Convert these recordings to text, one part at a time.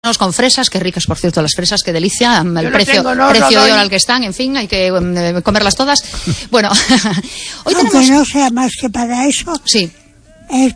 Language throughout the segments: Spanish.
con fresas, qué ricas, por cierto, las fresas, qué delicia, el precio de oro al que están, en fin, hay que comerlas todas. Bueno, hoy aunque tenemos... no sea más que para eso, sí, es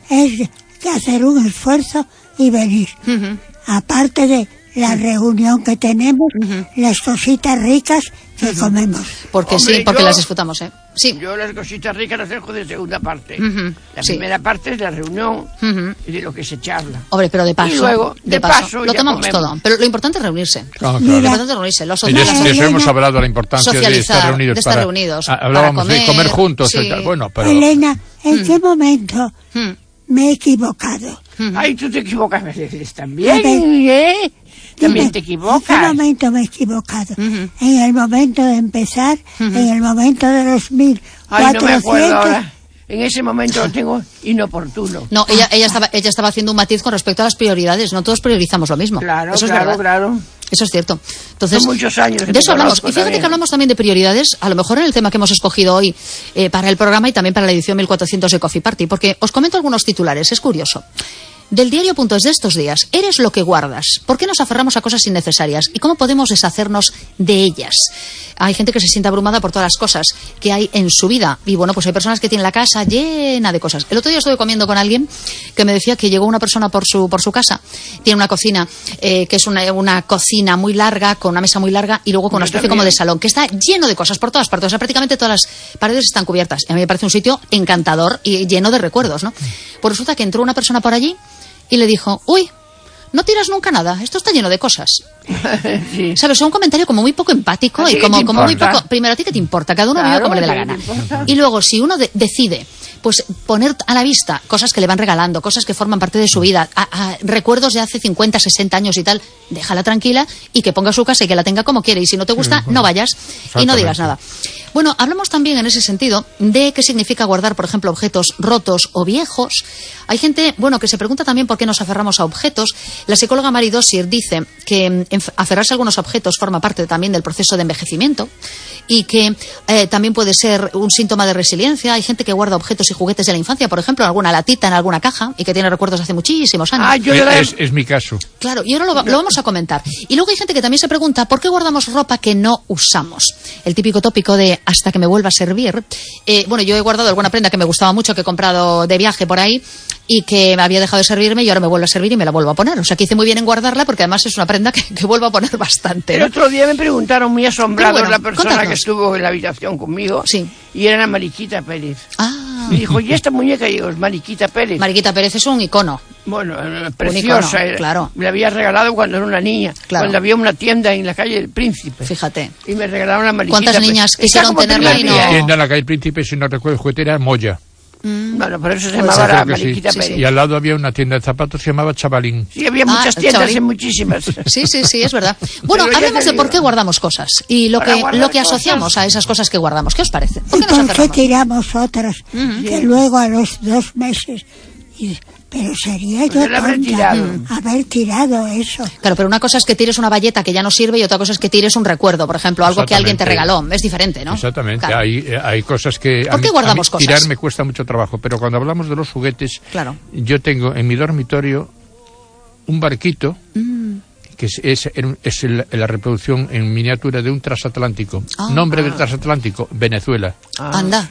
que hacer un esfuerzo y venir. Aparte de la reunión que tenemos, las cositas ricas que comemos. Porque hombre, sí, porque yo, las disfrutamos, ¿eh? Sí. Yo las cositas ricas las dejo de segunda parte. La primera parte es la reunión y de lo que se charla. Hombre, pero de paso. Y luego, de paso lo tomamos comemos. todo. Pero lo importante es reunirse. Claro. Lo importante es reunirse. Los Y de eso hemos hablado de la importancia de estar reunidos. Hablábamos de comer juntos. Sí. Bueno, pero... Elena, ¿en qué momento me he equivocado? Ay, tú te equivocas a veces también, ¿eh? También te equivocas. ¿En qué momento me he equivocado? En el momento de empezar, en el momento de los 1400. Ay, no me acuerdo ahora. En ese momento lo tengo inoportuno. No, ella estaba haciendo un matiz con respecto a las prioridades. No todos priorizamos lo mismo. Claro, eso claro, es verdad. claro. Eso es cierto. Entonces, son muchos años. De eso hablamos. Y fíjate que hablamos también de prioridades, a lo mejor en el tema que hemos escogido hoy para el programa y también para la edición 1400 de Coffee Party, porque os comento algunos titulares, es curioso. Del diario.es de estos días, eres lo que guardas. ¿Por qué nos aferramos a cosas innecesarias? ¿Y cómo podemos deshacernos de ellas? Hay gente que se siente abrumada por todas las cosas que hay en su vida. Y bueno, pues hay personas que tienen la casa llena de cosas. El otro día estuve comiendo con alguien que me decía que llegó una persona por su casa. Tiene una cocina, que es una cocina muy larga, con una mesa muy larga y luego con una especie como de salón, que está lleno de cosas por todas partes. O sea, prácticamente todas las paredes están cubiertas. Y a mí me parece un sitio encantador y lleno de recuerdos, ¿no? Pues resulta que entró una persona por allí y le dijo, uy, no tiras nunca nada, esto está lleno de cosas. Sí. ¿Sabes? Es un comentario como muy poco empático y como muy poco... Primero, ¿a ti qué te importa? Cada uno vive como le dé la gana. Y luego, si uno decide pues poner a la vista cosas que le van regalando, cosas que forman parte de su vida, recuerdos de hace 50, 60 años y tal, déjala tranquila y que ponga su casa y que la tenga como quiere. Y si no te gusta, no vayas y no digas nada. Bueno, hablamos también en ese sentido de qué significa guardar, por ejemplo, objetos rotos o viejos. Hay gente, bueno, que se pregunta también por qué nos aferramos a objetos. La psicóloga Mary Dossier dice que aferrarse a algunos objetos forma parte también del proceso de envejecimiento y que también puede ser un síntoma de resiliencia. Hay gente que guarda objetos y juguetes de la infancia, por ejemplo, alguna latita en alguna caja y que tiene recuerdos de hace muchísimos años. Es mi caso. Claro, y ahora lo vamos a comentar. Y luego hay gente que también se pregunta por qué guardamos ropa que no usamos. El típico tópico de hasta que me vuelva a servir. Bueno, yo he guardado alguna prenda que me gustaba mucho, que he comprado de viaje por ahí y que me había dejado de servirme y ahora me vuelve a servir y me la vuelvo a poner. O sea, que hice muy bien en guardarla porque además es una prenda que vuelvo a poner bastante, ¿no? El otro día me preguntaron, muy asombrado, la persona contanos. que estuvo en la habitación conmigo, y era Mariquita Pérez. Me dijo, ¿y esta muñeca? Y digo, es Mariquita Pérez. Mariquita Pérez es un icono. Bueno, preciosa. Icono, claro. Me la había regalado cuando era una niña, cuando había una tienda en la calle del Príncipe. Fíjate. Y me regalaron la Mariquita. ¿Cuántas niñas quisieron tenerla y no? La tienda en la calle del Príncipe, si no recuerdo, el juguete era Moya. Bueno, por eso se llamaba la Mariquita Pérez. Y al lado había una tienda de zapatos que se llamaba Chavalín. Sí, había muchas tiendas en muchísimas. Sí, es verdad. Bueno, hablemos de por qué guardamos cosas y lo que asociamos a esas cosas que guardamos. ¿Qué os parece? ¿Por qué nos aferramos? ¿Por qué tiramos otras que luego a los 2 meses... Pero sería yo tonta haber tirado eso. Claro, pero una cosa es que tires una bayeta que ya no sirve y otra cosa es que tires un recuerdo, por ejemplo, algo que alguien te regaló. Es diferente, ¿no? Exactamente. Claro. Hay cosas que... ¿Por qué guardamos cosas? Tirar me cuesta mucho trabajo, pero cuando hablamos de los juguetes, yo tengo en mi dormitorio un barquito que es la reproducción en miniatura de un transatlántico. Nombre del transatlántico, Venezuela. Anda.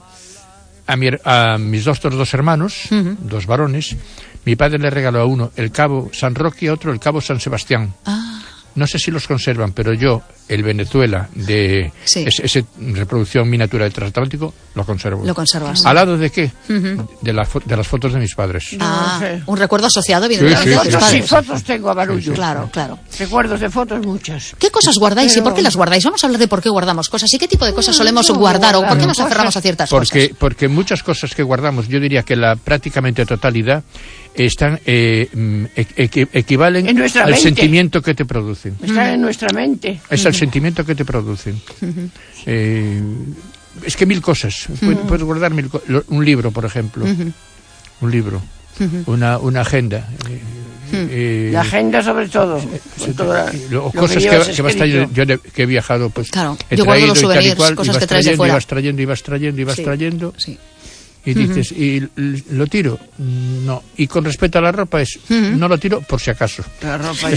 A mis otros 2 hermanos, 2 varones, mi padre le regaló a uno el cabo San Roque y a otro el cabo San Sebastián. No sé si los conservan, pero yo, el Venezuela, de esa reproducción miniatura del transatlántico, lo conservo. Lo conservas. ¿Al lado de qué? De las fotos de mis padres. Un recuerdo asociado, evidentemente. Sí, fotos tengo a barullo. Claro. Recuerdos de fotos muchas. ¿Qué cosas guardáis y por qué las guardáis? Vamos a hablar de por qué guardamos cosas y qué tipo de cosas solemos guardar o por qué nos aferramos a ciertas cosas. Porque muchas cosas que guardamos, yo diría que la prácticamente totalidad, están equivalen al sentimiento que te producen. Están en nuestra mente. Es el sentimiento que te producen. Es que 1000 cosas. Puedes guardar un libro, por ejemplo. Un libro. Una agenda. La agenda sobre todo. Cosas que vas trayendo. Yo que he viajado, pues claro, he yo guardo traído los y tal y souvenirs, cual, cosas que traes de fuera. Ibas trayendo. Sí. Y dices, ¿y lo tiro? No. Y con respecto a la ropa no lo tiro por si acaso. La ropa